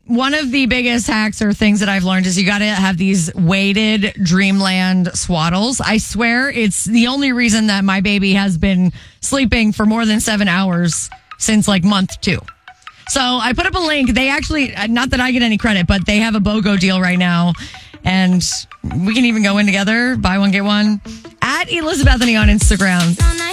one of the biggest hacks or things that I've learned is you got to have these weighted Dreamland swaddles. I swear it's the only reason that my baby has been sleeping for more than 7 hours since like month 2. So I put up a link. They actually, not that I get any credit, but they have a BOGO deal right now. And we can even go in together, buy one, get one. At Elizabethany on Instagram.